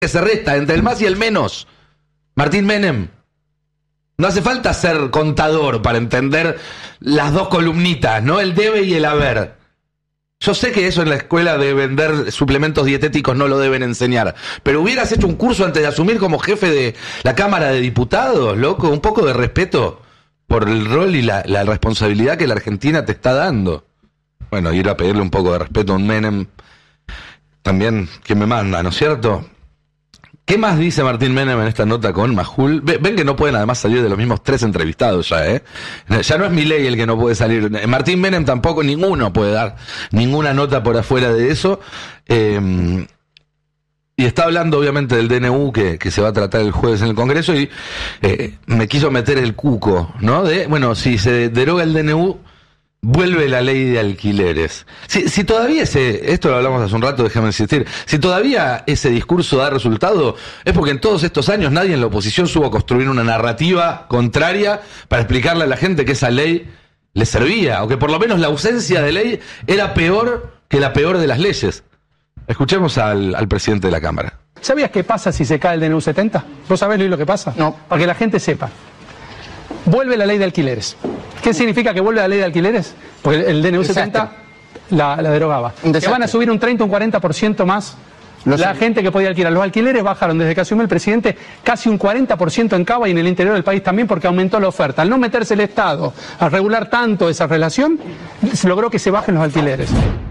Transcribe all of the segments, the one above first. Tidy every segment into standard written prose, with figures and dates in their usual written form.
que se resta entre el más y el menos. Martín Menem. No hace falta ser contador para entender las dos columnitas, ¿no? El debe y el haber. Yo sé que eso en la escuela de vender suplementos dietéticos no lo deben enseñar, pero hubieras hecho un curso antes de asumir como jefe de la Cámara de Diputados, loco, un poco de respeto por el rol y la responsabilidad que la Argentina te está dando. Bueno, ir a pedirle un poco de respeto a un Menem, también, ¿quién me manda, no es cierto? ¿Qué más dice Martín Menem en esta nota con Majul? Ven que no pueden además salir de los mismos 3 entrevistados ya, ¿eh? Ya no es Milei el que no puede salir. Martín Menem tampoco, ninguno puede dar ninguna nota por afuera de eso. Y está hablando obviamente del DNU que se va a tratar el jueves en el Congreso y me quiso meter el cuco, ¿no? Bueno, si se deroga el DNU, vuelve la ley de alquileres. Si todavía esto lo hablamos hace un rato, déjame insistir, si todavía ese discurso da resultado, es porque en todos estos años nadie en la oposición supo construir una narrativa contraria para explicarle a la gente que esa ley le servía, o que por lo menos la ausencia de ley era peor que la peor de las leyes. Escuchemos al presidente de la Cámara. ¿Sabías qué pasa si se cae el DNU 70? ¿Vos sabés, Luis, lo que pasa? No. Para que la gente sepa. Vuelve la ley de alquileres. ¿Qué significa que vuelve la ley de alquileres? Porque el DNU 70 la derogaba. Que van a subir un 30 o un 40% más la gente que podía alquilar. Los alquileres bajaron desde que asumió el presidente casi un 40% en Cava y en el interior del país también, porque aumentó la oferta. Al no meterse el Estado a regular tanto esa relación, se logró que se bajen los alquileres.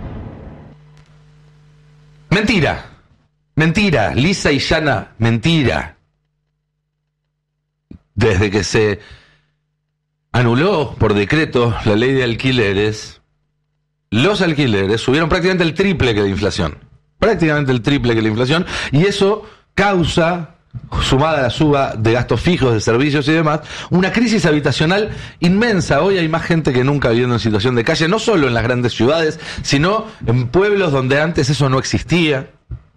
Mentira. Mentira. Lisa y llana, mentira. Desde que se anuló por decreto la ley de alquileres, los alquileres subieron prácticamente el triple que la inflación. Prácticamente el triple que la inflación. Y eso causa, sumada a la suba de gastos fijos, de servicios y demás, una crisis habitacional inmensa. Hoy hay más gente que nunca viviendo en situación de calle, no solo en las grandes ciudades, sino en pueblos donde antes eso no existía.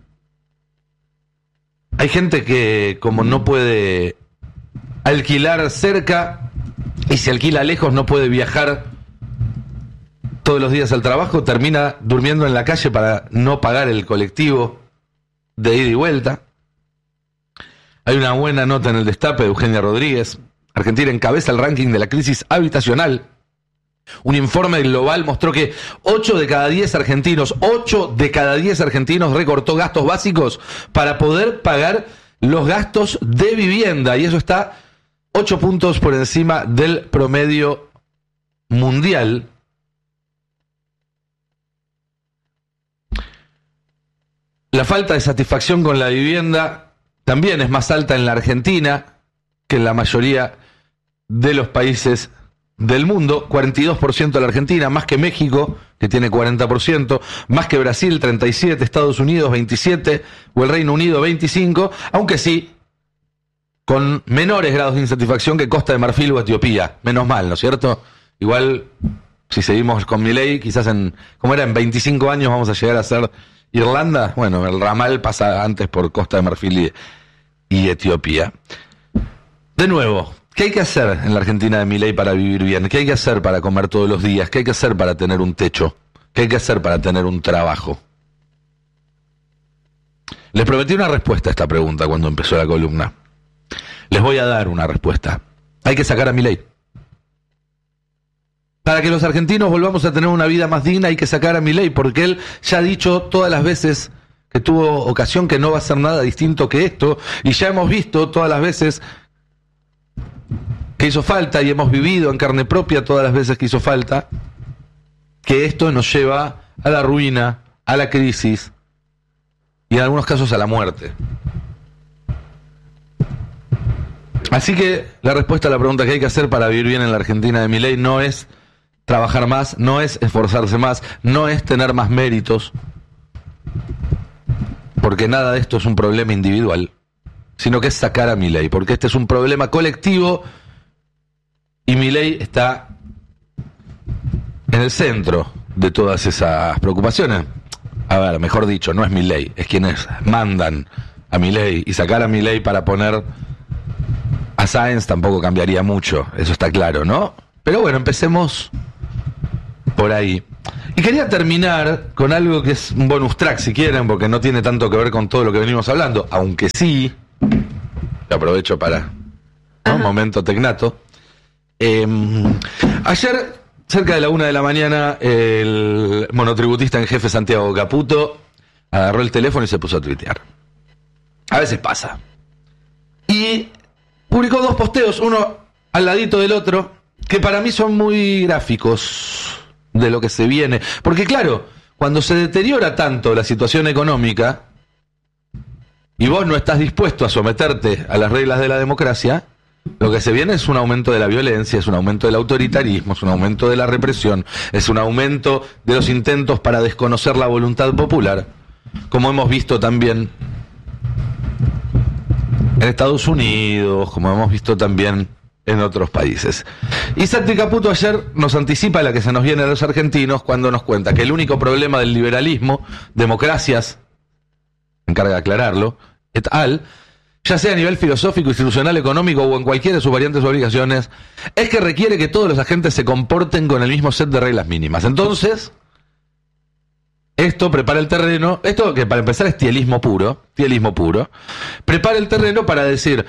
Hay gente que, como no puede alquilar cerca, y si alquila lejos no puede viajar todos los días al trabajo, termina durmiendo en la calle para no pagar el colectivo de ida y vuelta. Hay una buena nota en el Destape de Eugenia Rodríguez. Argentina encabeza el ranking de la crisis habitacional. Un informe global mostró que 8 de cada 10 argentinos recortó gastos básicos para poder pagar los gastos de vivienda, y eso está 8 puntos por encima del promedio mundial. La falta de satisfacción con la vivienda también es más alta en la Argentina que en la mayoría de los países del mundo. 42% de la Argentina, más que México, que tiene 40%, más que Brasil, 37%, Estados Unidos, 27%, o el Reino Unido, 25%, aunque sí con menores grados de insatisfacción que Costa de Marfil o Etiopía. Menos mal, ¿no es cierto? Igual, si seguimos con Milei, quizás como era en 25 años vamos a llegar a ser Irlanda. Bueno, el ramal pasa antes por Costa de Marfil y Etiopía. De nuevo, ¿qué hay que hacer en la Argentina de Milei para vivir bien? ¿Qué hay que hacer para comer todos los días? ¿Qué hay que hacer para tener un techo? ¿Qué hay que hacer para tener un trabajo? Les prometí una respuesta a esta pregunta cuando empezó la columna. Les voy a dar una respuesta. Hay que sacar a Milei. Para que los argentinos volvamos a tener una vida más digna hay que sacar a Milei, porque él ya ha dicho todas las veces que tuvo ocasión que no va a hacer nada distinto que esto, y ya hemos visto todas las veces que hizo falta, y hemos vivido en carne propia todas las veces que hizo falta, que esto nos lleva a la ruina, a la crisis y en algunos casos a la muerte. Así que la respuesta a la pregunta que hay que hacer para vivir bien en la Argentina de Milei no es trabajar más, no es esforzarse más, no es tener más méritos, porque nada de esto es un problema individual, sino que es sacar a Milei, porque este es un problema colectivo y Milei está en el centro de todas esas preocupaciones. A ver, mejor dicho, no es Milei, es quienes mandan a Milei, y sacar a Milei para poner a Sáenz tampoco cambiaría mucho, eso está claro, ¿no? Pero bueno, empecemos por ahí. Y quería terminar con algo que es un bonus track, si quieren, porque no tiene tanto que ver con todo lo que venimos hablando, aunque sí, lo aprovecho para un momento tecnato. Ayer, cerca de la 1 de la mañana, el monotributista en jefe Santiago Caputo agarró el teléfono y se puso a tuitear. A veces pasa. Y publicó 2 posteos, uno al ladito del otro, que para mí son muy gráficos de lo que se viene. Porque claro, cuando se deteriora tanto la situación económica y vos no estás dispuesto a someterte a las reglas de la democracia, lo que se viene es un aumento de la violencia, es un aumento del autoritarismo, es un aumento de la represión, es un aumento de los intentos para desconocer la voluntad popular, como hemos visto también en Estados Unidos, como hemos visto también en otros países. Y Santi Caputo ayer nos anticipa la que se nos viene a los argentinos cuando nos cuenta que el único problema del liberalismo, democracias, me encarga de aclararlo, et al., ya sea a nivel filosófico, institucional, económico o en cualquiera de sus variantes o obligaciones, es que requiere que todos los agentes se comporten con el mismo set de reglas mínimas. Entonces, esto prepara el terreno, esto que para empezar es tielismo puro, prepara el terreno para decir,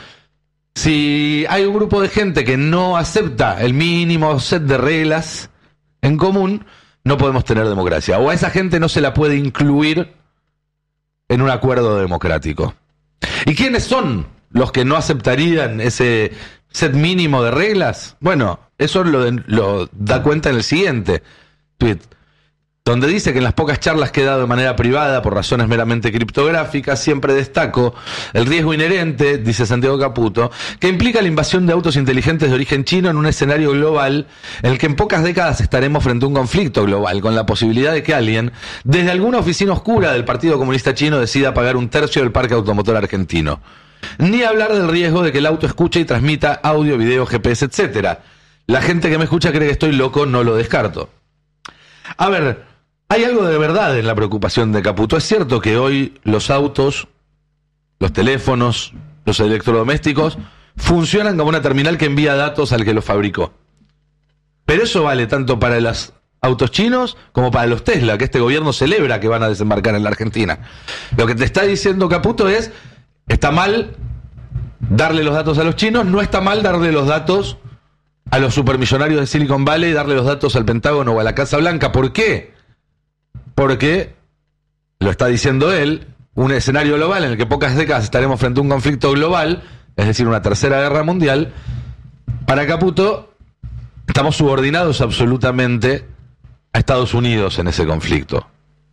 si hay un grupo de gente que no acepta el mínimo set de reglas en común, no podemos tener democracia. O a esa gente no se la puede incluir en un acuerdo democrático. ¿Y quiénes son los que no aceptarían ese set mínimo de reglas? Bueno, eso lo da cuenta en el siguiente tweet, donde dice que en las pocas charlas que he dado de manera privada por razones meramente criptográficas, siempre destaco el riesgo inherente, dice Santiago Caputo, que implica la invasión de autos inteligentes de origen chino en un escenario global en el que en pocas décadas estaremos frente a un conflicto global, con la posibilidad de que alguien, desde alguna oficina oscura del Partido Comunista Chino, decida pagar 1/3 del parque automotor argentino. Ni hablar del riesgo de que el auto escuche y transmita audio, video, GPS, etcétera. La gente que me escucha cree que estoy loco, no lo descarto. A ver, hay algo de verdad en la preocupación de Caputo. Es cierto que hoy los autos, los teléfonos, los electrodomésticos funcionan como una terminal que envía datos al que los fabricó. Pero eso vale tanto para los autos chinos como para los Tesla, que este gobierno celebra que van a desembarcar en la Argentina. Lo que te está diciendo Caputo es, está mal darle los datos a los chinos, no está mal darle los datos a los supermillonarios de Silicon Valley, darle los datos al Pentágono o a la Casa Blanca. ¿Por qué? Porque, lo está diciendo él, un escenario global en el que pocas décadas estaremos frente a un conflicto global, es decir, una tercera guerra mundial. Para Caputo, estamos subordinados absolutamente a Estados Unidos en ese conflicto.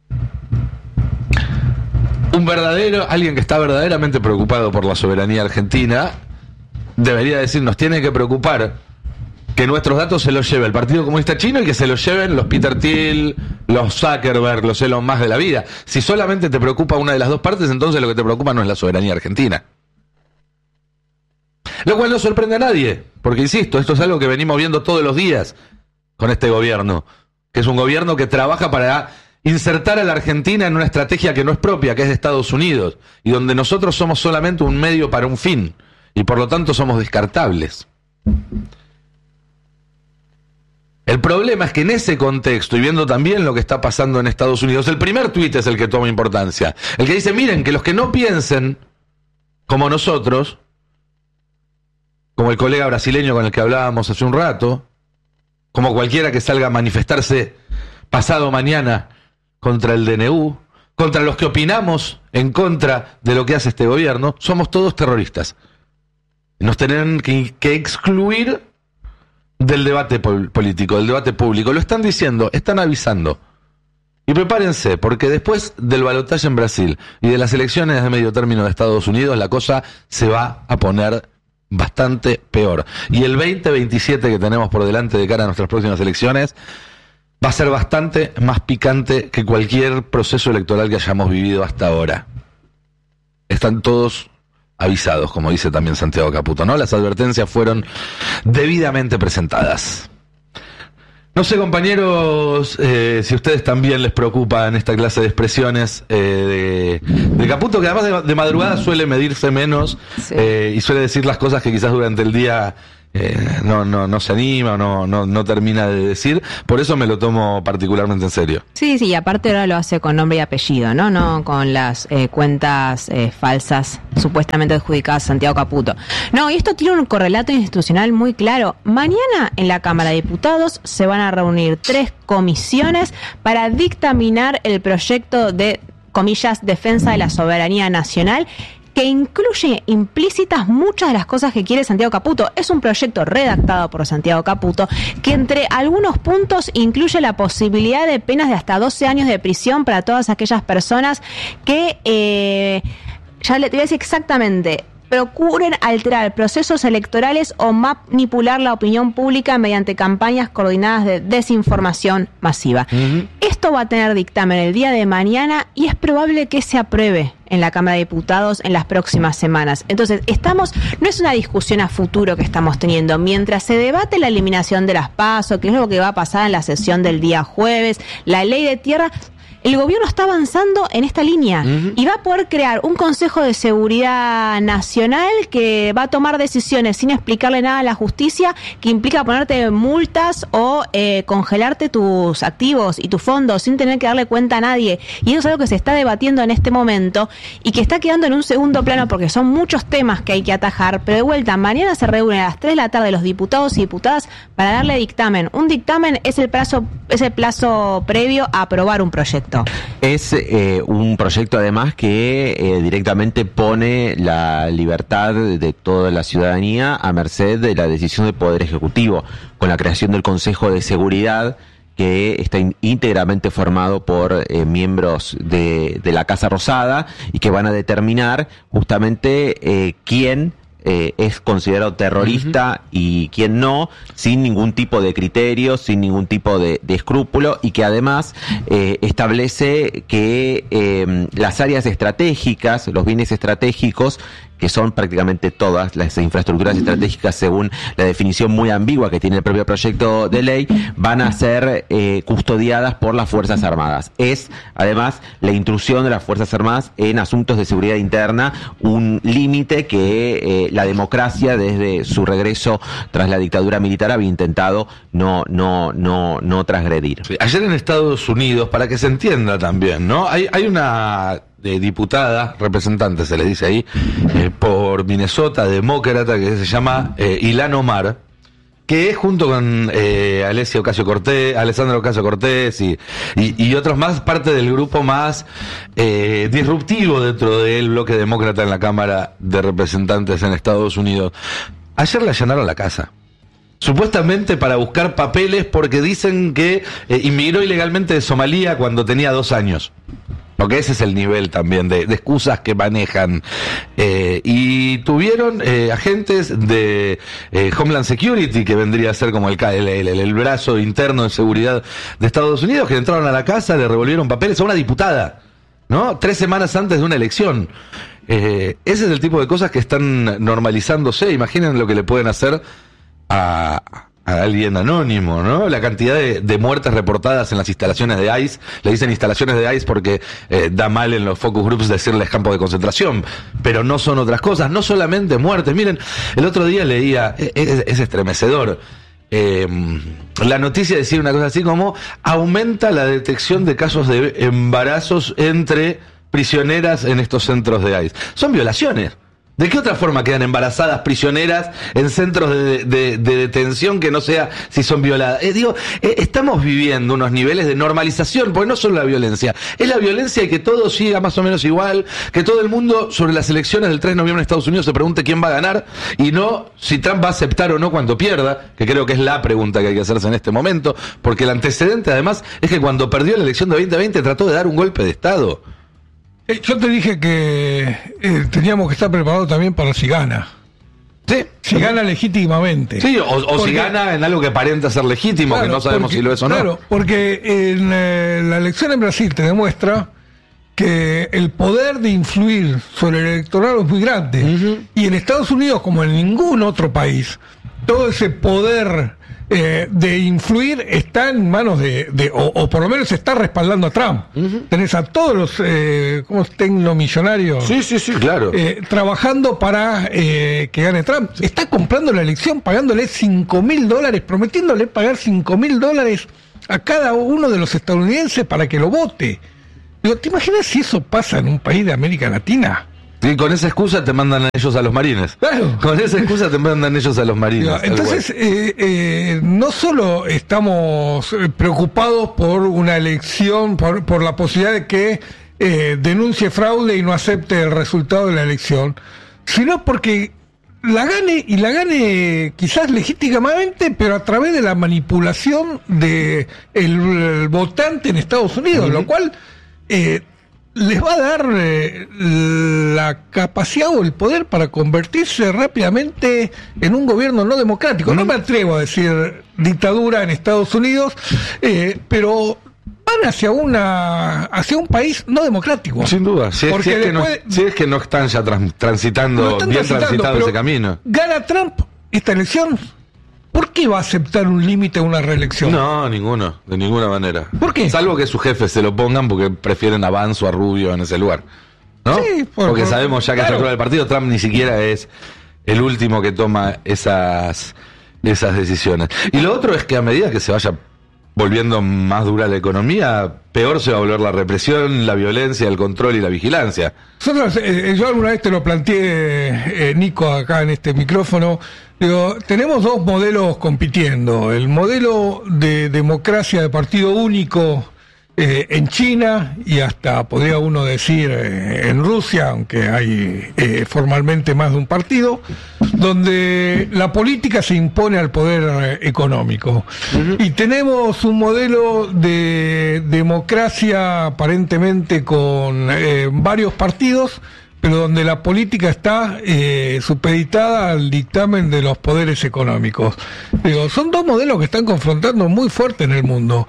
Alguien que está verdaderamente preocupado por la soberanía argentina, debería decir, nos tiene que preocupar que nuestros datos se los lleve el Partido Comunista Chino y que se los lleven los Peter Thiel, los Zuckerberg, los Elon Musk de la vida. Si solamente te preocupa una de las dos partes, entonces lo que te preocupa no es la soberanía argentina. Lo cual no sorprende a nadie, porque insisto, esto es algo que venimos viendo todos los días con este gobierno, que es un gobierno que trabaja para insertar a la Argentina en una estrategia que no es propia, que es de Estados Unidos, y donde nosotros somos solamente un medio para un fin, y por lo tanto somos descartables. El problema es que en ese contexto, y viendo también lo que está pasando en Estados Unidos, el primer tuit es el que toma importancia. El que dice, miren, que los que no piensen como nosotros, como el colega brasileño con el que hablábamos hace un rato, como cualquiera que salga a manifestarse pasado mañana contra el DNU, contra los que opinamos en contra de lo que hace este gobierno, somos todos terroristas. Nos tienen que excluir del debate político, del debate público. Lo están diciendo, están avisando. Y prepárense, porque después del balotaje en Brasil y de las elecciones de medio término de Estados Unidos, la cosa se va a poner bastante peor. Y el 2027 que tenemos por delante de cara a nuestras próximas elecciones va a ser bastante más picante que cualquier proceso electoral que hayamos vivido hasta ahora. Están todos avisados, como dice también Santiago Caputo, ¿no? Las advertencias fueron debidamente presentadas. No sé, compañeros, si a ustedes también les preocupan esta clase de expresiones de Caputo, que además de madrugada suele medirse menos, sí, y suele decir las cosas que quizás durante el día no se anima, no termina de decir. Por eso me lo tomo particularmente en serio. Sí, y aparte ahora lo hace con nombre y apellido, no con las cuentas falsas supuestamente adjudicadas a Santiago Caputo. No, y esto tiene un correlato institucional muy claro. Mañana en la Cámara de Diputados se van a reunir 3 comisiones para dictaminar el proyecto de, comillas, defensa de la soberanía nacional, que incluye implícitas muchas de las cosas que quiere Santiago Caputo. Es un proyecto redactado por Santiago Caputo que entre algunos puntos incluye la posibilidad de penas de hasta 12 años de prisión para todas aquellas personas que, ya le te voy a decir exactamente, procuren alterar procesos electorales o manipular la opinión pública mediante campañas coordinadas de desinformación masiva. Esto va a tener dictamen el día de mañana y es probable que se apruebe en la Cámara de Diputados en las próximas semanas. Entonces, no es una discusión a futuro que estamos teniendo. Mientras se debate la eliminación de las PASO, que es lo que va a pasar en la sesión del día jueves, la ley de tierra, el gobierno está avanzando en esta línea y va a poder crear un Consejo de Seguridad Nacional que va a tomar decisiones sin explicarle nada a la justicia, que implica ponerte multas o congelarte tus activos y tus fondos sin tener que darle cuenta a nadie. Y eso es algo que se está debatiendo en este momento y que está quedando en un segundo plano porque son muchos temas que hay que atajar. Pero de vuelta, mañana se reúnen a las 3 de la tarde los diputados y diputadas para darle dictamen. Un dictamen es el plazo previo a aprobar un proyecto. Es un proyecto además que directamente pone la libertad de toda la ciudadanía a merced de la decisión del Poder Ejecutivo, con la creación del Consejo de Seguridad, que está íntegramente formado por miembros de la Casa Rosada y que van a determinar justamente quién es considerado terrorista y quién no, sin ningún tipo de criterio, sin ningún tipo de escrúpulo, y que además establece que las áreas estratégicas, los bienes estratégicos, que son prácticamente todas las infraestructuras estratégicas según la definición muy ambigua que tiene el propio proyecto de ley, van a ser custodiadas por las Fuerzas Armadas. Es, además, la intrusión de las Fuerzas Armadas en asuntos de seguridad interna, un límite que la democracia, desde su regreso tras la dictadura militar, había intentado no transgredir. Sí, ayer en Estados Unidos, para que se entienda también, ¿no? Hay una diputada, representante se le dice ahí, por Minnesota, demócrata, que se llama Ilhan Omar, que junto con Alessandro Ocasio-Cortez y otros más, parte del grupo más disruptivo dentro del bloque demócrata en la Cámara de Representantes en Estados Unidos. Ayer le allanaron la casa, supuestamente para buscar papeles, porque dicen que inmigró ilegalmente de Somalia cuando tenía 2 años. Porque ese es el nivel también de excusas que manejan. Y tuvieron agentes de Homeland Security, que vendría a ser como el brazo interno de seguridad de Estados Unidos, que entraron a la casa, le revolvieron papeles a una diputada, ¿no? 3 semanas antes de una elección. Ese es el tipo de cosas que están normalizándose. Imaginen lo que le pueden hacer a alguien anónimo, ¿no? La cantidad de muertes reportadas en las instalaciones de ICE, le dicen instalaciones de ICE porque da mal en los focus groups decirles campos de concentración, pero no son otras cosas, no solamente muertes. Miren, el otro día leía, es estremecedor, la noticia decía una cosa así como: aumenta la detección de casos de embarazos entre prisioneras en estos centros de ICE. Son violaciones. ¿De qué otra forma quedan embarazadas prisioneras en centros de detención que no sea si son violadas? Estamos viviendo unos niveles de normalización, porque no solo la violencia, es la violencia y que todo siga más o menos igual, que todo el mundo sobre las elecciones del 3 de noviembre en Estados Unidos se pregunte quién va a ganar y no si Trump va a aceptar o no cuando pierda, que creo que es la pregunta que hay que hacerse en este momento, porque el antecedente además es que cuando perdió la elección de 2020 trató de dar un golpe de Estado. Yo te dije que teníamos que estar preparados también para si gana. Sí. Si gana legítimamente. Sí, o si gana en algo que aparenta ser legítimo, claro, que no sabemos si lo es o no. Claro, porque en la elección en Brasil te demuestra que el poder de influir sobre el electorado es muy grande. Y en Estados Unidos, como en ningún otro país, todo ese poder de influir está en manos o por lo menos está respaldando a Trump. Tenés a todos los tecnomillonarios Sí, claro. trabajando para que gane Trump. Está comprando la elección, pagándole $5.000, prometiéndole pagar $5.000 a cada uno de los estadounidenses para que lo vote. Digo, ¿te imaginas si eso pasa en un país de América Latina? Y con esa excusa te mandan a ellos a los marines. Claro. Con esa excusa te mandan ellos a los marines. Entonces, no solo estamos preocupados por una elección, por la posibilidad de que denuncie fraude y no acepte el resultado de la elección, sino porque la gane quizás legítimamente, pero a través de la manipulación de el votante en Estados Unidos, lo cual les va a dar la capacidad o el poder para convertirse rápidamente en un gobierno no democrático. No me atrevo a decir dictadura en Estados Unidos, pero van hacia un país no democrático. Sin duda, si es que no están ya transitando ese camino. Gana Trump esta elección. ¿Por qué va a aceptar un límite a una reelección? No, ninguno, de ninguna manera. ¿Por qué? Salvo que sus jefes se lo pongan porque prefieren a Vance o a Rubio en ese lugar, ¿no? Sí, porque sabemos ya que a esta altura del partido Trump ni siquiera es el último que toma esas decisiones. Y lo otro es que a medida que se vaya volviendo más dura la economía, peor se va a volver la represión, la violencia, el control y la vigilancia. Nosotros, yo alguna vez te lo planteé, Nico, acá en este micrófono. Digo, tenemos dos modelos compitiendo. El modelo de democracia de partido único en China y hasta, podría uno decir, en Rusia, aunque hay formalmente más de un partido, donde la política se impone al poder económico. Y tenemos un modelo de democracia aparentemente con varios partidos, pero donde la política está supeditada al dictamen de los poderes económicos. Digo, son dos modelos que están confrontando muy fuerte en el mundo,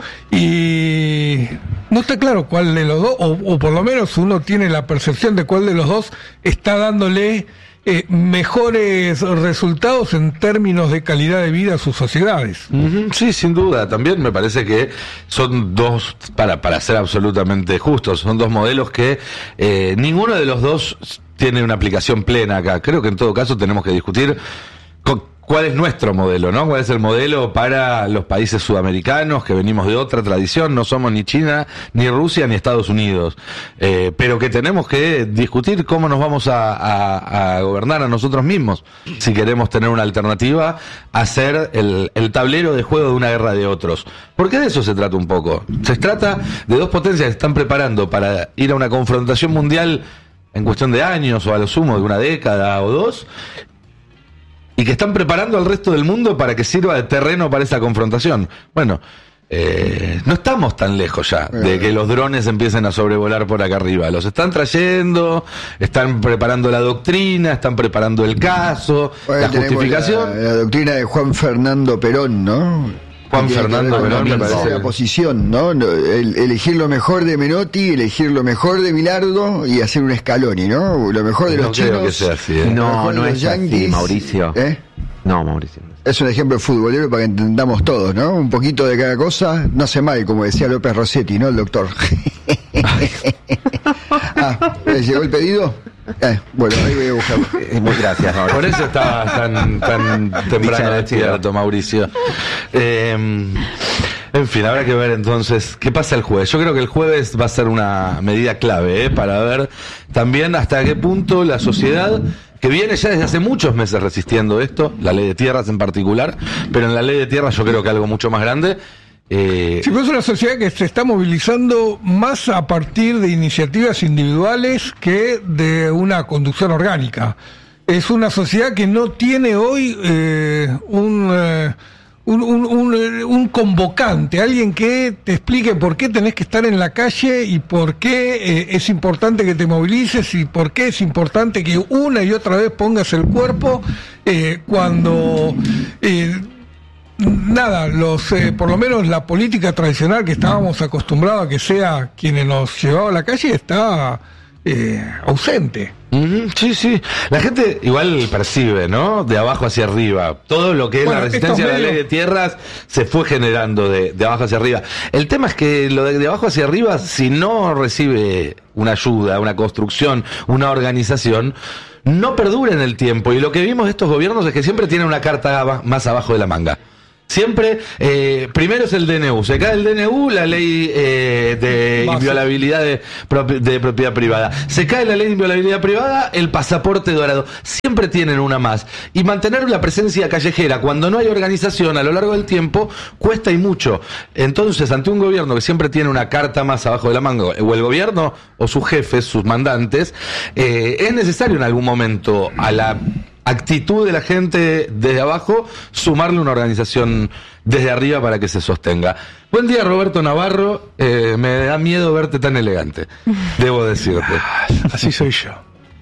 y no está claro cuál de los dos, o por lo menos uno tiene la percepción de cuál de los dos está dándole mejores resultados en términos de calidad de vida a sus sociedades. Sí, sin duda. También me parece que son dos, para ser absolutamente justos, son dos modelos que ninguno de los dos tiene una aplicación plena acá. Creo que en todo caso tenemos que discutir cuál es nuestro modelo, ¿no? ¿Cuál es el modelo para los países sudamericanos que venimos de otra tradición? No somos ni China, ni Rusia, ni Estados Unidos. Pero que tenemos que discutir cómo nos vamos a gobernar a nosotros mismos. Si queremos tener una alternativa a ser el tablero de juego de una guerra de otros. Porque de eso se trata un poco. Se trata de dos potencias que se están preparando para ir a una confrontación mundial en cuestión de años o a lo sumo de una década o dos, y que están preparando al resto del mundo para que sirva de terreno para esa confrontación. Bueno, no estamos tan lejos ya de que los drones empiecen a sobrevolar por acá arriba. Los están trayendo, están preparando la doctrina, están preparando el caso, la justificación. La doctrina de Juan Fernando Perón, ¿no? Juan Fernando Perón, me parece. La posición, ¿no? Elegir lo mejor de Menotti, elegir lo mejor de Bilardo y hacer un Scaloni, ¿no? Lo mejor de los chinos. Creo que sea así, No es yanquis, así, Mauricio. No, Mauricio. Es un ejemplo futbolero para que entendamos todos, ¿no? Un poquito de cada cosa, no hace mal, como decía López Rossetti, ¿no? El doctor. ¿Llegó el pedido? Bueno, ahí voy a buscarlo. Muy gracias, Mauricio. Por eso estaba tan temprano despierto, Mauricio. En fin, habrá que ver entonces qué pasa el jueves. Yo creo que el jueves va a ser una medida clave, para ver también hasta qué punto la sociedad, que viene ya desde hace muchos meses resistiendo esto, la ley de tierras en particular, pero en la ley de tierras yo creo que algo mucho más grande. Sí, pero es una sociedad que se está movilizando más a partir de iniciativas individuales que de una conducción orgánica. Es una sociedad que no tiene hoy un convocante, alguien que te explique por qué tenés que estar en la calle y por qué es importante que te movilices y por qué es importante que una y otra vez pongas el cuerpo cuando... por lo menos la política tradicional que estábamos acostumbrados a que sea quienes nos llevaba a la calle está ausente. Sí, sí. La gente igual percibe, ¿no? De abajo hacia arriba. Todo lo que es la resistencia a la ley de tierras se fue generando de abajo hacia arriba. El tema es que lo de abajo hacia arriba, si no recibe una ayuda, una construcción, una organización, no perdura en el tiempo. Y lo que vimos de estos gobiernos es que siempre tienen una carta más abajo de la manga. Siempre, primero es el DNU. Se cae el DNU, la ley de inviolabilidad de propiedad privada. Se cae la ley de inviolabilidad privada, el pasaporte dorado. Siempre tienen una más. Y mantener la presencia callejera cuando no hay organización a lo largo del tiempo cuesta y mucho. Entonces, ante un gobierno que siempre tiene una carta más abajo de la manga, o el gobierno o sus jefes, sus mandantes, es necesario en algún momento a la actitud de la gente desde abajo, sumarle una organización desde arriba para que se sostenga. Buen día, Roberto Navarro. Me da miedo verte tan elegante, debo decirte. Así soy yo.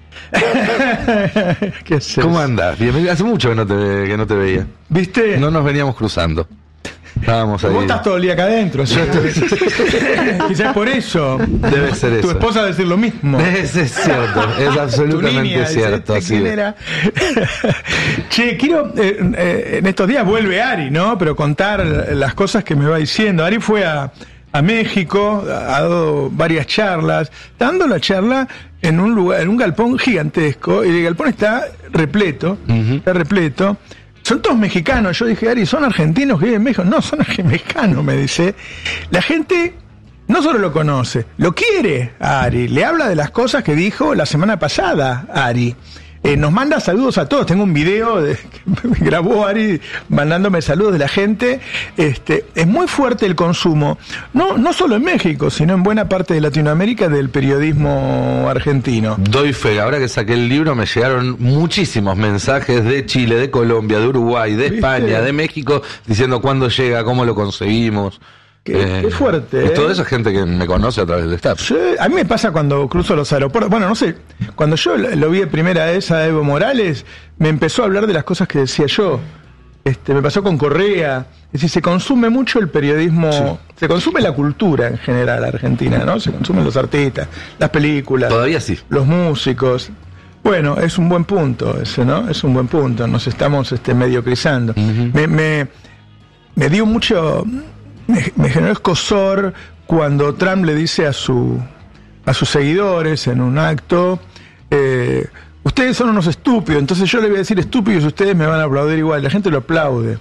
¿Qué haces? ¿Cómo andás? Hace mucho que no te veía. ¿Viste? No nos veníamos cruzando. Estábamos ahí. Vos estás todo el día acá adentro. Quizás por eso. Debe ser eso. Tu esposa debe decir lo mismo. Es cierto, es absolutamente cierto. ¿Quién era? Che, quiero. En estos días vuelve Ari, ¿no? Pero contar las cosas que me va diciendo. Ari fue a México, ha dado varias charlas. Está dando la charla en un lugar, en un galpón gigantesco. Y el galpón está repleto. Está repleto. Son todos mexicanos. Yo dije, Ari, ¿son argentinos que viven en México? No, son mexicanos, me dice. La gente no solo lo conoce, lo quiere a Ari. Le habla de las cosas que dijo la semana pasada, Ari. Nos manda saludos a todos. Tengo un video que me grabó Ari mandándome saludos de la gente. Es muy fuerte el consumo, no solo en México, sino en buena parte de Latinoamérica, del periodismo argentino. Doy fe, ahora que saqué el libro me llegaron muchísimos mensajes de Chile, de Colombia, de Uruguay, de España, de México, diciendo cuándo llega, cómo lo conseguimos. Qué fuerte. Y toda esa gente que me conoce a través del staff. A mí me pasa cuando cruzo los aeropuertos. Bueno, no sé, cuando yo lo vi de primera vez a Evo Morales, me empezó a hablar de las cosas que decía yo. Me pasó con Correa. Es decir, se consume mucho el periodismo, se consume la cultura en general argentina, ¿no? Se consumen los artistas, las películas. Todavía sí. Los músicos. Bueno, es un buen punto ese, ¿no? Es un buen punto. Nos estamos mediocrizando. Me dio mucho... Me generó escozor cuando Trump le dice a sus seguidores en un acto, ustedes son unos estúpidos, entonces yo le voy a decir estúpidos y ustedes me van a aplaudir igual. La gente lo aplaude.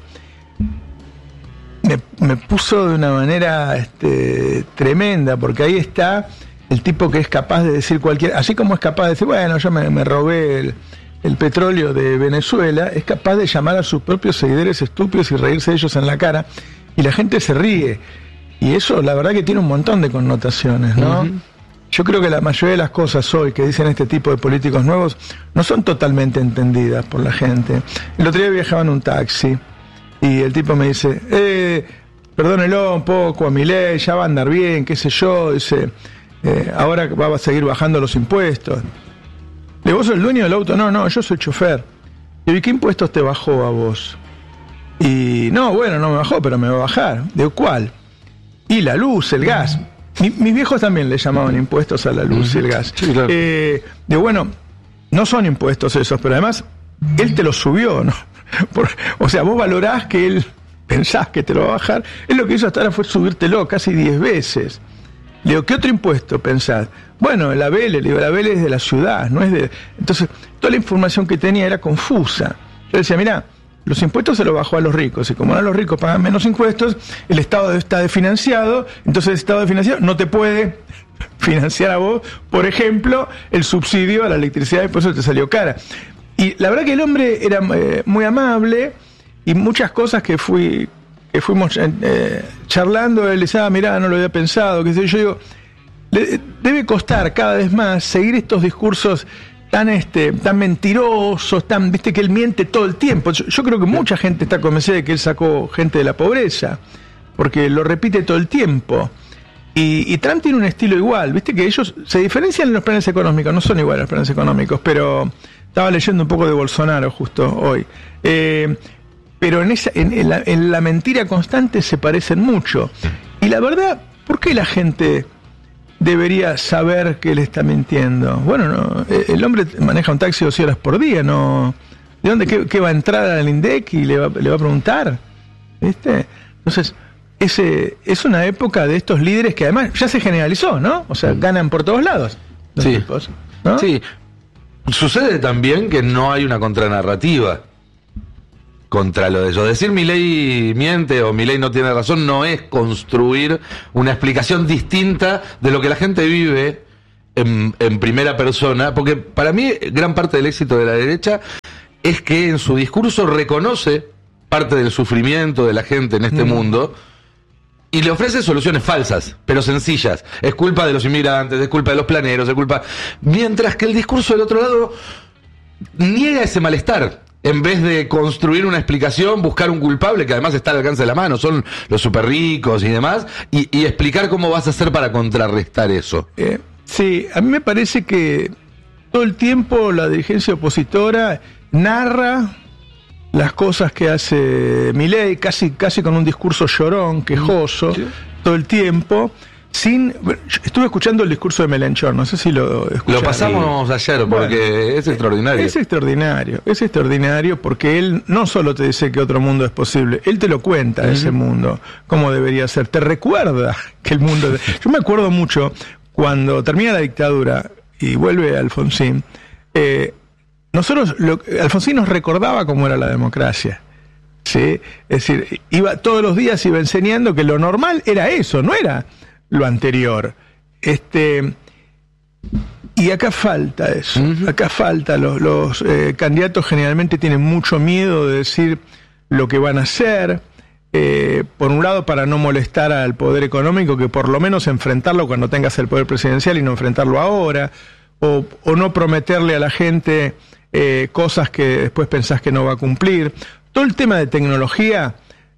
Me puso de una manera tremenda, porque ahí está el tipo que es capaz de decir cualquier, así como es capaz de decir, bueno, yo me robé el petróleo de Venezuela, es capaz de llamar a sus propios seguidores estúpidos y reírse de ellos en la cara. Y la gente se ríe. Y eso, la verdad que tiene un montón de connotaciones, ¿no? Yo creo que la mayoría de las cosas hoy que dicen este tipo de políticos nuevos no son totalmente entendidas por la gente. El otro día viajaba en un taxi y el tipo me dice, perdónelo un poco a Milei, ya va a andar bien, qué sé yo. Dice, ahora va a seguir bajando los impuestos. Le digo, ¿vos sos el dueño del auto? No, yo soy chofer. ¿Y qué impuestos te bajó a vos? Y no, bueno, no me bajó, pero me va a bajar. ¿De cuál? Y la luz, el gas. Mis viejos también le llamaban impuestos a la luz y el gas. Sí, claro. Digo, bueno, no son impuestos esos, pero además él te los subió, ¿no? O sea, vos valorás que él pensás que te lo va a bajar. Él lo que hizo hasta ahora fue subírtelo casi 10 veces. Le digo, ¿qué otro impuesto pensás? Bueno, la ABL, le digo, la ABL es de la ciudad, no es de... Entonces, toda la información que tenía era confusa. Yo decía, mirá, los impuestos se los bajó a los ricos, y como ahora los ricos pagan menos impuestos, el Estado está desfinanciado, entonces el Estado desfinanciado no te puede financiar a vos, por ejemplo, el subsidio a la electricidad, y por eso te salió cara. Y la verdad que el hombre era muy amable, y muchas cosas que fuimos charlando, él decía, mirá, no lo había pensado, qué sé yo, digo, debe costar cada vez más seguir estos discursos tan mentirosos, viste que él miente todo el tiempo. Yo creo que mucha gente está convencida de que él sacó gente de la pobreza, porque lo repite todo el tiempo. Y Trump tiene un estilo igual, viste que ellos se diferencian en los planes económicos, no son iguales los planes económicos, pero estaba leyendo un poco de Bolsonaro justo hoy. Pero en la mentira constante se parecen mucho. Y la verdad, ¿por qué la gente debería saber que él está mintiendo. Bueno, no, el hombre maneja un taxi 12 horas por día, no. ¿De dónde qué va a entrar al INDEC y le va a preguntar? ¿Viste? Entonces, es una época de estos líderes que además ya se generalizó, ¿no? O sea, ganan por todos lados los tipos, ¿no? Sí. Sucede también que no hay una contranarrativa contra lo de ellos. Decir Milei miente o Milei no tiene razón no es construir una explicación distinta de lo que la gente vive en primera persona, porque para mí gran parte del éxito de la derecha es que en su discurso reconoce parte del sufrimiento de la gente en este mundo y le ofrece soluciones falsas, pero sencillas. Es culpa de los inmigrantes, es culpa de los planeros, es culpa... Mientras que el discurso del otro lado niega ese malestar. En vez de construir una explicación, buscar un culpable que además está al alcance de la mano, son los súper ricos y demás, y explicar cómo vas a hacer para contrarrestar eso. Sí, a mí me parece que todo el tiempo la dirigencia opositora narra las cosas que hace Milei, casi con un discurso llorón, quejoso, todo el tiempo. Estuve escuchando el discurso de Melanchón, no sé si lo escucharon. Lo pasamos ayer porque es extraordinario. Es extraordinario porque él no solo te dice que otro mundo es posible, él te lo cuenta, ese mundo, cómo debería ser, te recuerda que el mundo... Yo me acuerdo mucho cuando termina la dictadura y vuelve Alfonsín, Alfonsín nos recordaba cómo era la democracia. ¿Sí? Es decir, todos los días iba enseñando que lo normal era eso, no era lo anterior. Y acá falta eso. Acá falta. Los candidatos generalmente tienen mucho miedo de decir lo que van a hacer. Por un lado, para no molestar al poder económico, que por lo menos enfrentarlo cuando tengas el poder presidencial y no enfrentarlo ahora. O no prometerle a la gente cosas que después pensás que no va a cumplir. Todo el tema de tecnología,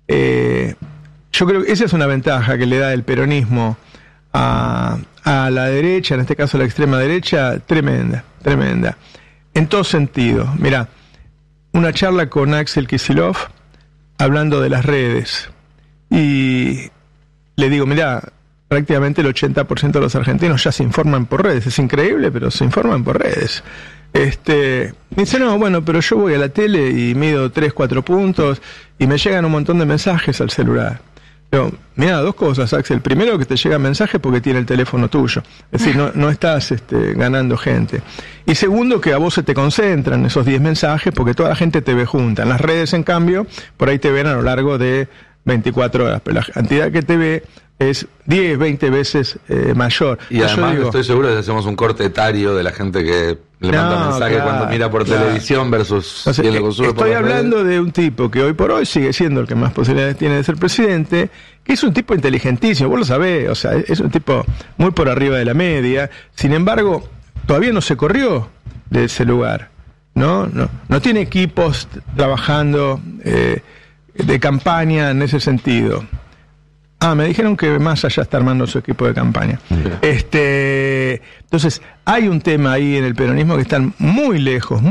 yo creo que esa es una ventaja que le da el peronismo a la derecha, en este caso a la extrema derecha, tremenda. En todo sentido. Mirá, una charla con Axel Kicillof hablando de las redes. Y le digo, mirá, prácticamente el 80% de los argentinos ya se informan por redes. Es increíble, pero se informan por redes. Me dice, no, bueno, pero yo voy a la tele y mido 3-4 puntos y me llegan un montón de mensajes al celular. Pero, mira, dos cosas, Axel. Primero, que te llegan mensajes porque tiene el teléfono tuyo. Es decir, no estás ganando gente. Y segundo, que a vos se te concentran esos 10 mensajes porque toda la gente te ve junta. En las redes, en cambio, por ahí te ven a lo largo de 24 horas. Pero la cantidad que te ve es 10, 20 veces mayor. Y además estoy seguro de que hacemos un corte etario de la gente que le manda mensaje cuando mira por televisión versus quien lo consume por Estoy hablando de un tipo que hoy por hoy sigue siendo el que más posibilidades tiene de ser presidente, que es un tipo inteligentísimo, vos lo sabés, o sea, es un tipo muy por arriba de la media. Sin embargo, todavía no se corrió de ese lugar, no tiene equipos trabajando de campaña en ese sentido. Me dijeron que Massa ya está armando su equipo de campaña. Entonces, hay un tema ahí en el peronismo que están muy lejos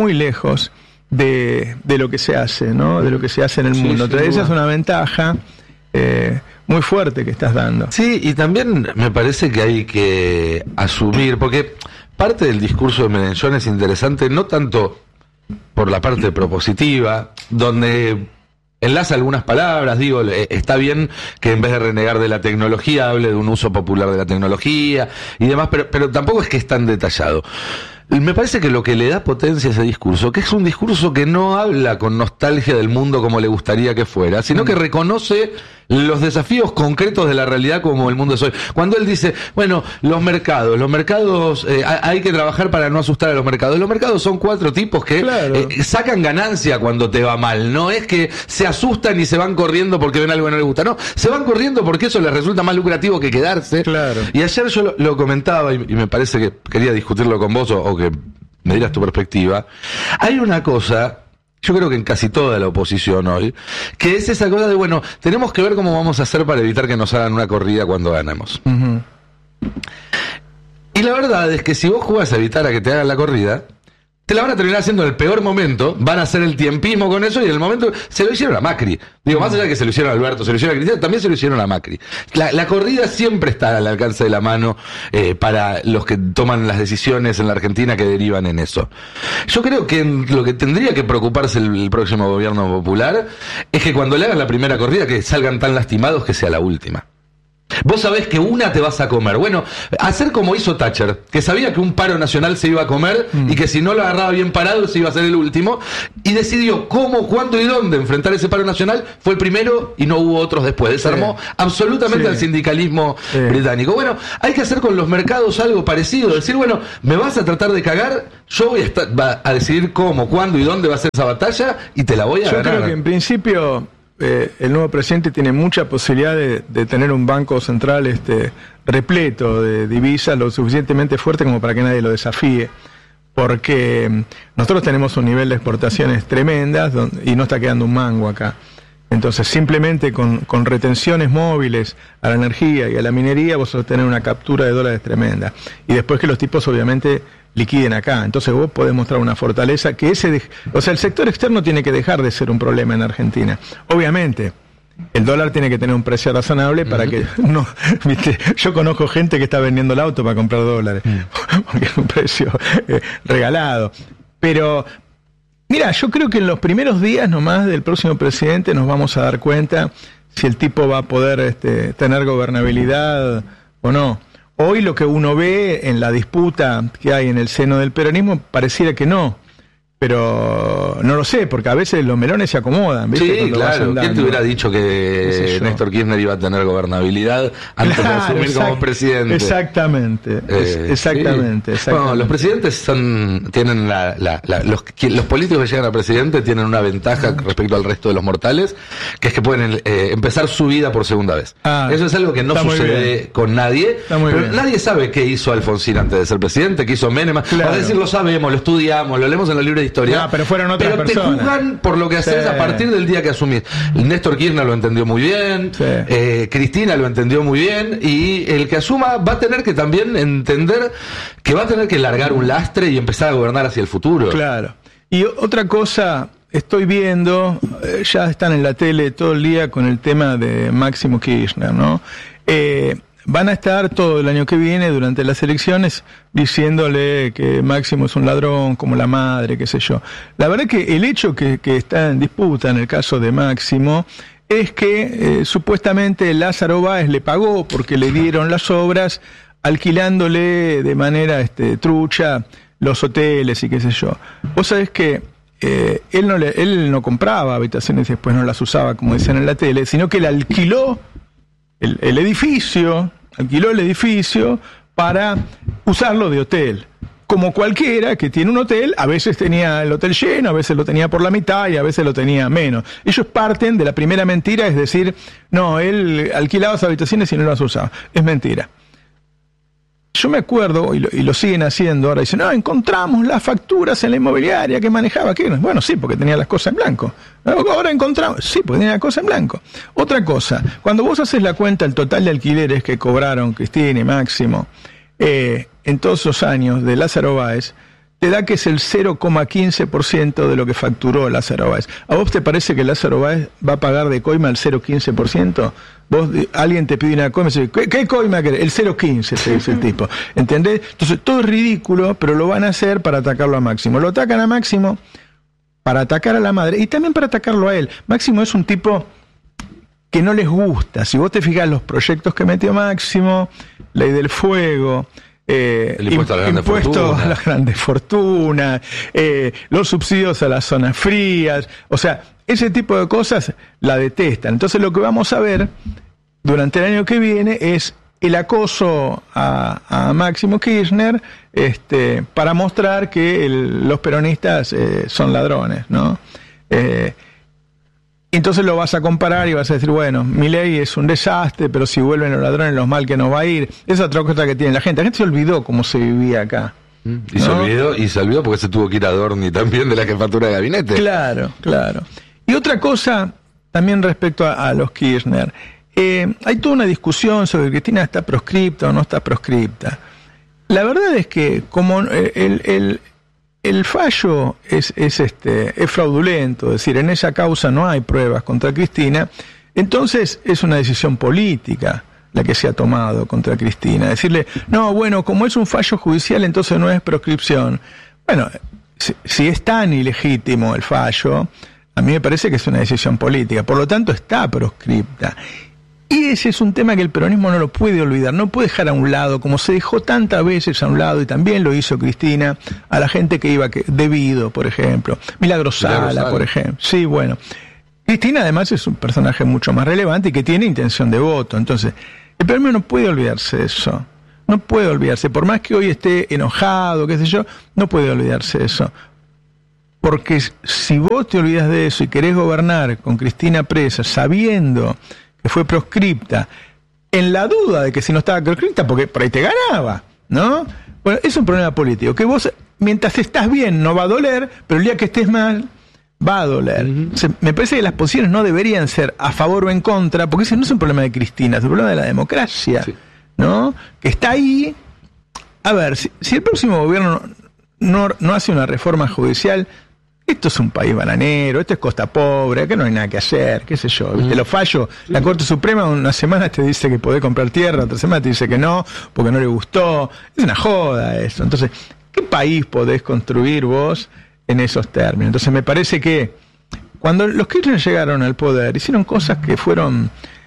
de lo que se hace, ¿no? De lo que se hace en el mundo. Entonces, esa es una ventaja muy fuerte que estás dando. Sí, y también me parece que hay que asumir, porque parte del discurso de Melanchón es interesante, no tanto por la parte propositiva, donde enlaza algunas palabras, digo, está bien que en vez de renegar de la tecnología hable de un uso popular de la tecnología y demás, pero tampoco es que es tan detallado. Me parece que lo que le da potencia a ese discurso, que es un discurso que no habla con nostalgia del mundo como le gustaría que fuera, sino que reconoce los desafíos concretos de la realidad como el mundo es hoy. Cuando él dice, bueno, los mercados, hay que trabajar para no asustar a los mercados. Los mercados son 4 tipos que sacan ganancia cuando te va mal. No es que se asustan y se van corriendo porque ven algo que no les gusta. No, se van corriendo porque eso les resulta más lucrativo que quedarse. Claro. Y ayer yo lo comentaba y me parece que quería discutirlo con vos o que me dieras tu perspectiva. Hay una cosa, yo creo que en casi toda la oposición hoy, que es esa cosa de, bueno, tenemos que ver cómo vamos a hacer para evitar que nos hagan una corrida cuando ganemos. Y la verdad es que si vos jugás a evitar a que te hagan la corrida, te la van a terminar haciendo en el peor momento, van a hacer el tiempismo con eso y en el momento se lo hicieron a Macri. Digo, más allá de que se lo hicieron a Alberto, se lo hicieron a Cristina, también se lo hicieron a Macri. La corrida siempre está al alcance de la mano para los que toman las decisiones en la Argentina que derivan en eso. Yo creo que lo que tendría que preocuparse el próximo gobierno popular es que cuando le hagan la primera corrida que salgan tan lastimados que sea la última. Vos sabés que una te vas a comer. Bueno, hacer como hizo Thatcher, que sabía que un paro nacional se iba a comer y que si no lo agarraba bien parado se iba a ser el último, y decidió cómo, cuándo y dónde enfrentar ese paro nacional. Fue el primero y no hubo otros después. Desarmó absolutamente al sindicalismo británico. Bueno, hay que hacer con los mercados algo parecido. Decir, bueno, me vas a tratar de cagar, yo voy a decidir cómo, cuándo y dónde va a ser esa batalla y te la voy a ganar. Yo creo que en principio el nuevo presidente tiene mucha posibilidad de tener un banco central repleto de divisas lo suficientemente fuerte como para que nadie lo desafíe, porque nosotros tenemos un nivel de exportaciones tremendas y no está quedando un mango acá. Entonces simplemente con retenciones móviles a la energía y a la minería vos vas a tener una captura de dólares tremenda, y después que los tipos obviamente liquiden acá. Entonces vos podés mostrar una fortaleza que o sea, el sector externo tiene que dejar de ser un problema en Argentina. Obviamente, el dólar tiene que tener un precio razonable para que no, ¿viste? Yo conozco gente que está vendiendo el auto para comprar dólares, porque es un precio regalado. Pero mira, yo creo que en los primeros días nomás del próximo presidente nos vamos a dar cuenta si el tipo va a poder tener gobernabilidad o no. Hoy lo que uno ve en la disputa que hay en el seno del peronismo pareciera que no, pero no lo sé, porque a veces los melones se acomodan, ¿viste? Sí, cuando claro. ¿Quién te hubiera dicho que Néstor Kirchner iba a tener gobernabilidad antes de asumir como presidente? Exactamente. Exactamente. Bueno, los presidentes tienen los políticos que llegan a presidente tienen una ventaja respecto al resto de los mortales, que es que pueden empezar su vida por segunda vez. Eso es algo que no sucede con nadie. Pero nadie sabe qué hizo Alfonsín antes de ser presidente, qué hizo Menem. Claro. A decir, lo sabemos, lo estudiamos, lo leemos en los libros de historia. Pero fueron otras personas. Te juzgan por lo que haces a partir del día que asumís. Néstor Kirchner lo entendió muy bien, Cristina lo entendió muy bien, y el que asuma va a tener que también entender que va a tener que largar un lastre y empezar a gobernar hacia el futuro. Claro. Y otra cosa, estoy viendo, ya están en la tele todo el día con el tema de Máximo Kirchner, ¿no? Van a estar todo el año que viene, durante las elecciones, diciéndole que Máximo es un ladrón, como la madre, qué sé yo. La verdad que el hecho que está en disputa en el caso de Máximo es que supuestamente Lázaro Báez le pagó porque le dieron las obras, alquilándole de manera trucha los hoteles y qué sé yo. Vos sabés que él no compraba habitaciones y después no las usaba, como dicen en la tele, sino que le alquiló el edificio para usarlo de hotel. Como cualquiera que tiene un hotel, a veces tenía el hotel lleno, a veces lo tenía por la mitad y a veces lo tenía menos. Ellos parten de la primera mentira, es decir, no, él alquilaba las habitaciones y no las usaba. Es mentira. Yo me acuerdo, y lo siguen haciendo ahora, dicen, no, encontramos las facturas en la inmobiliaria que manejaba Kirchner. Bueno, sí, porque tenía las cosas en blanco. Ahora encontramos, sí, porque tenía las cosas en blanco. Otra cosa, cuando vos haces la cuenta, el total de alquileres que cobraron Cristina y Máximo en todos esos años de Lázaro Báez, te da que es el 0,15% de lo que facturó Lázaro Báez. ¿A vos te parece que Lázaro Báez va a pagar de coima el 0,15%? Alguien te pide una coima y dice, ¿qué coima querés? El 0,15, te dice el tipo. ¿Entendés? Entonces todo es ridículo, pero lo van a hacer para atacarlo a Máximo. Lo atacan a Máximo para atacar a la madre y también para atacarlo a él. Máximo es un tipo que no les gusta. Si vos te fijás los proyectos que metió Máximo, Ley del Fuego, el impuesto a las grandes fortunas, los subsidios a las zonas frías, o sea, ese tipo de cosas la detestan. Entonces lo que vamos a ver durante el año que viene es el acoso a Máximo Kirchner para mostrar que los peronistas son ladrones, ¿no? Entonces lo vas a comparar y vas a decir, bueno, Milei es un desastre, pero si vuelven los ladrones, los mal que nos va a ir. Esa es otra cosa que tiene la gente. La gente se olvidó cómo se vivía acá. Y se olvidó porque se tuvo que ir a Dorni también de la jefatura de gabinete. Claro. Y otra cosa también respecto a los Kirchner. Hay toda una discusión sobre que Cristina está proscripta o no está proscripta. La verdad es que como el fallo es fraudulento, es decir, en esa causa no hay pruebas contra Cristina, entonces es una decisión política la que se ha tomado contra Cristina. Decirle, no, bueno, como es un fallo judicial, entonces no es proscripción. Bueno, si es tan ilegítimo el fallo, a mí me parece que es una decisión política, por lo tanto está proscripta. Y ese es un tema que el peronismo no lo puede olvidar, no puede dejar a un lado, como se dejó tantas veces a un lado, y también lo hizo Cristina, a la gente que iba debido, por ejemplo, Milagro Sala, por ejemplo. Sí, bueno. Cristina además es un personaje mucho más relevante y que tiene intención de voto, entonces el peronismo no puede olvidarse de eso, no puede olvidarse, por más que hoy esté enojado, qué sé yo, no puede olvidarse de eso. Porque si vos te olvidas de eso y querés gobernar con Cristina presa, sabiendo que fue proscripta, en la duda de que si no estaba proscripta, porque por ahí te ganaba, ¿no? Bueno, es un problema político, que vos, mientras estás bien, no va a doler, pero el día que estés mal, va a doler. O sea, me parece que las posiciones no deberían ser a favor o en contra, porque ese no es un problema de Cristina, es un problema de la democracia, ¿no? Que está ahí. A ver, si el próximo gobierno no hace una reforma judicial, esto es un país bananero, esto es Costa Pobre, acá no hay nada que hacer, qué sé yo, ¿viste? Los fallos, la Corte Suprema una semana te dice que podés comprar tierra, otra semana te dice que no, porque no le gustó, es una joda eso. Entonces, ¿qué país podés construir vos en esos términos? Entonces me parece que cuando los Kirchner llegaron al poder, hicieron cosas que fueron...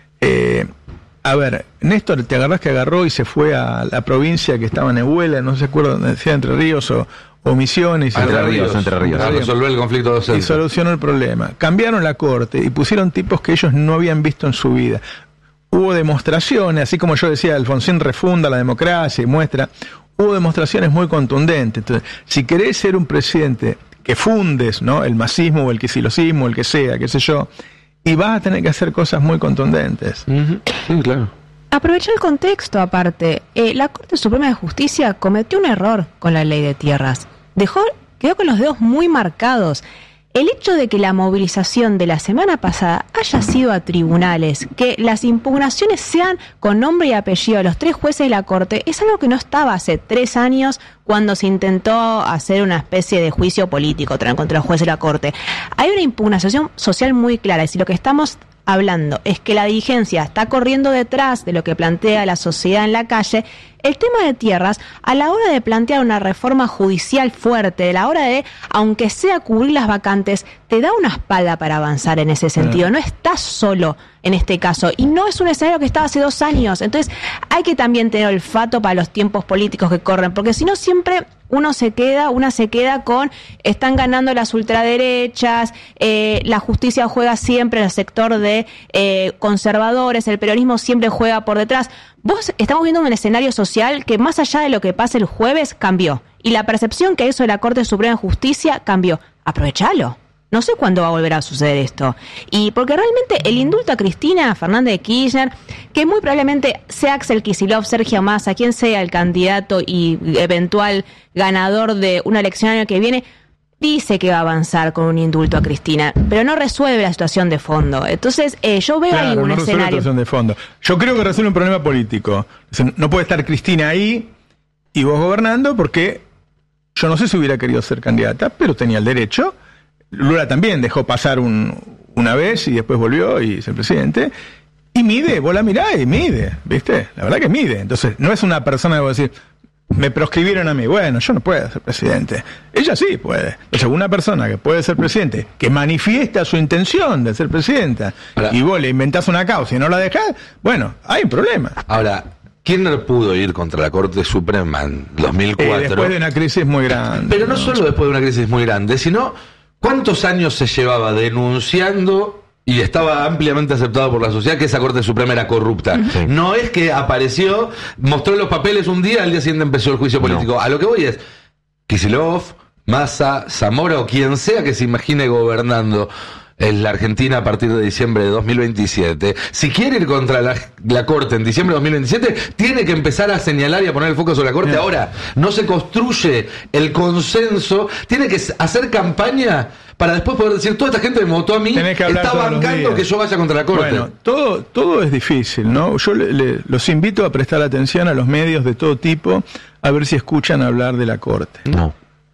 a ver, Néstor, ¿te acordás que agarró y se fue a la provincia que estaba en Nehuela, no se acuerda, decía Entre Ríos o Misiones? Entre Ríos. A resolver el conflicto docente. Y solucionó el problema. Cambiaron la corte y pusieron tipos que ellos no habían visto en su vida. Hubo demostraciones, así como yo decía, Alfonsín refunda la democracia y muestra, hubo demostraciones muy contundentes. Entonces, si querés ser un presidente que fundes, ¿no?, el masismo o el quisilosismo, el que sea, qué sé yo, y vas a tener que hacer cosas muy contundentes. Sí, claro. Aprovecha el contexto, aparte. La Corte Suprema de Justicia cometió un error con la ley de tierras. Quedó con los dedos muy marcados. El hecho de que la movilización de la semana pasada haya sido a tribunales, que las impugnaciones sean con nombre y apellido de los 3 jueces de la Corte, es algo que no estaba hace 3 años cuando se intentó hacer una especie de juicio político contra los jueces de la Corte. Hay una impugnación social muy clara, y si lo que estamos hablando es que la dirigencia está corriendo detrás de lo que plantea la sociedad en la calle, el tema de tierras, a la hora de plantear una reforma judicial fuerte, a la hora de, aunque sea cubrir las vacantes, te da una espalda para avanzar en ese sentido. No estás solo en este caso, y no es un escenario que estaba hace 2 años. Entonces hay que también tener olfato para los tiempos políticos que corren, porque si no siempre una se queda con están ganando las ultraderechas, la justicia juega siempre en el sector de conservadores, el peronismo siempre juega por detrás. Estamos viendo un escenario social que, más allá de lo que pase el jueves, cambió. Y la percepción que hay sobre la Corte Suprema de Justicia cambió. Aprovechalo. No sé cuándo va a volver a suceder esto. Y porque realmente el indulto a Cristina Fernández de Kirchner, que muy probablemente sea Axel Kicillof, Sergio Massa, quien sea el candidato y eventual ganador de una elección el año que viene, dice que va a avanzar con un indulto a Cristina, pero no resuelve la situación de fondo. Entonces, yo veo ahí un escenario. La situación de fondo. Yo creo que resuelve un problema político. No puede estar Cristina ahí y vos gobernando, porque yo no sé si hubiera querido ser candidata, pero tenía el derecho. Lula también dejó pasar una vez y después volvió y es el presidente. Y mide, vos la mirás y mide, ¿viste? La verdad que mide. Entonces, no es una persona que va a decir, me proscribieron a mí. Bueno, yo no puedo ser presidente. Ella sí puede. Entonces, una persona que puede ser presidente, que manifiesta su intención de ser presidenta, y vos le inventás una causa y no la dejás, bueno, hay un problema. Ahora, Kirchner pudo ir contra la Corte Suprema en 2004. Después de una crisis muy grande. Pero no solo después de una crisis muy grande, sino ¿cuántos años se llevaba denunciando y estaba ampliamente aceptado por la sociedad que esa Corte Suprema era corrupta? Sí. No es que apareció, mostró los papeles un día, al día siguiente empezó el juicio político. No. A lo que voy es, Kicillof, Massa, Zamora o quien sea que se imagine gobernando en la Argentina a partir de diciembre de 2027, si quiere ir contra la Corte en diciembre de 2027, tiene que empezar a señalar y a poner el foco sobre la Corte. Ahora, no se construye el consenso, tiene que hacer campaña para después poder decir, toda esta gente me votó a mí, está bancando que yo vaya contra la Corte. Bueno, todo es difícil, ¿no? Yo los invito a prestar atención a los medios de todo tipo, a ver si escuchan hablar de la Corte.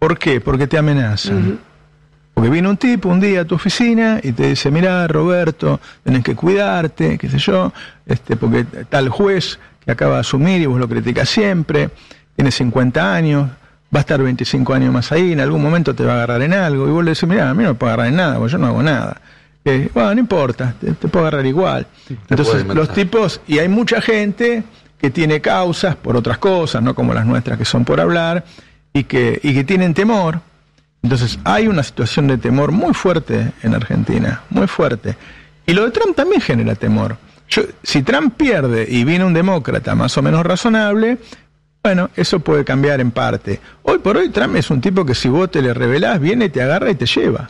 ¿Por qué? Porque te amenazan. Porque viene un tipo un día a tu oficina y te dice, mirá, Roberto, tenés que cuidarte, qué sé yo, porque tal juez que acaba de asumir y vos lo criticas siempre, tiene 50 años, va a estar 25 años más ahí, en algún momento te va a agarrar en algo, y vos le decís, mirá, a mí no me puedo agarrar en nada, porque yo no hago nada. Bueno, no importa, te puedo agarrar igual. Entonces, los tipos, y hay mucha gente que tiene causas por otras cosas, no como las nuestras que son por hablar, y que tienen temor. Entonces, hay una situación de temor muy fuerte en Argentina, muy fuerte. Y lo de Trump también genera temor. Si Trump pierde y viene un demócrata más o menos razonable, bueno, eso puede cambiar en parte. Hoy por hoy Trump es un tipo que si vos te le revelás, viene, te agarra y te lleva.